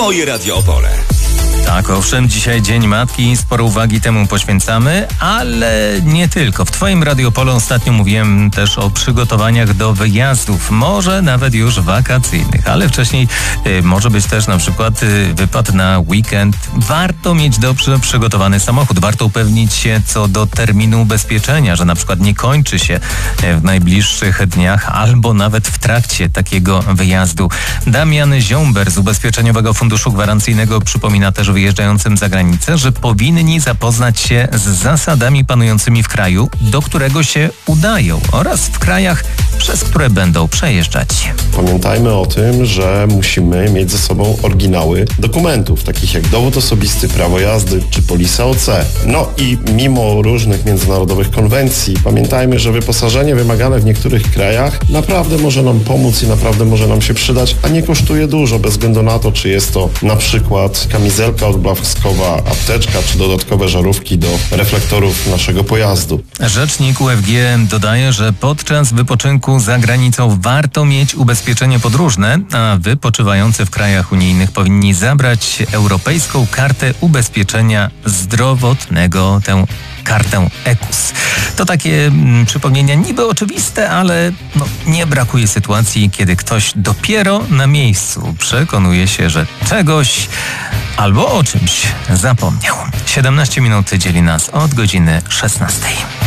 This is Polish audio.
Twoje Radio Opole. Tak, owszem, dzisiaj Dzień Matki, sporo uwagi temu poświęcamy, ale nie tylko. W Twoim Radio Opole ostatnio mówiłem też o przygotowaniach do wyjazdów, może nawet już wakacyjnych, ale wcześniej może być też na przykład wypad na weekend. Warto mieć dobrze przygotowany samochód, warto upewnić się co do terminu ubezpieczenia, że na przykład nie kończy się w najbliższych dniach albo nawet w trakcie takiego wyjazdu. Damian Ziąber z Ubezpieczeniowego Funduszu Gwarancyjnego przypomina też wyjeżdżającym za granicę, że powinni zapoznać się z zasadami panującymi w kraju, do którego się udają, oraz w krajach, przez które będą przejeżdżać. Pamiętajmy o tym, że musimy mieć ze sobą oryginały dokumentów, takich jak dowód osobisty, prawo jazdy czy polisa OC. No i mimo różnych międzynarodowych konwencji, pamiętajmy, że wyposażenie wymagane w niektórych krajach naprawdę może nam pomóc i naprawdę może nam się przydać, a nie kosztuje dużo, bez względu na to, czy jest to na przykład kamizelka odblaskowa, apteczka czy dodatkowe żarówki do reflektorów naszego pojazdu. Rzecznik UFG dodaje, że podczas wypoczynku za granicą warto mieć ubezpieczenie podróżne, a wypoczywający w krajach unijnych powinni zabrać Europejską Kartę Ubezpieczenia Zdrowotnego, tę kartę EKUS. To takie przypomnienia niby oczywiste, ale nie brakuje sytuacji, kiedy ktoś dopiero na miejscu przekonuje się, że czegoś albo o czymś zapomniał. 17 minut dzieli nas od godziny 16.